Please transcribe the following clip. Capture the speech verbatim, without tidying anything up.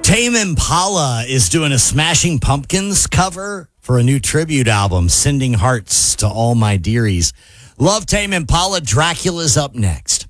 Tame Impala is doing a Smashing Pumpkins cover for a new tribute album, Sending Hearts to All My Dearies. Love Tame Impala. Dracula's up next.